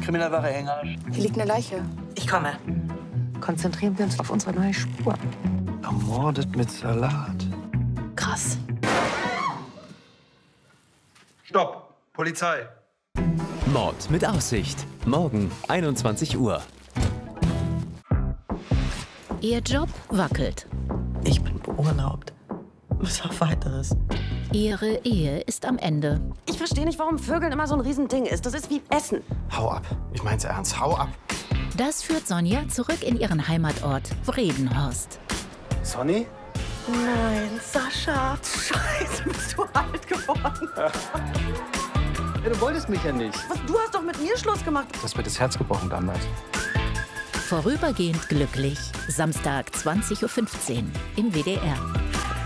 Kriminalware Engage. Hier liegt eine Leiche. Ich komme. Konzentrieren wir uns auf unsere neue Spur. Ermordet mit Salat. Krass. Stopp! Polizei! Mord mit Aussicht. Morgen, 21 Uhr. Ihr Job wackelt. Ich bin beurlaubt. Was auf Weiteres. Ihre Ehe ist am Ende. Ich verstehe nicht, warum Vögeln immer so ein Riesending ist. Das ist wie Essen. Hau ab. Ich mein's ernst. Hau ab. Das führt Sonja zurück in ihren Heimatort Vredenhorst. Sonny? Nein, Sascha. Scheiße, bist du alt geworden. Ja, du wolltest mich ja nicht. Was, du hast doch mit mir Schluss gemacht. Das wird das Herz gebrochen damals. Vorübergehend glücklich. Samstag 20:15 Uhr im WDR.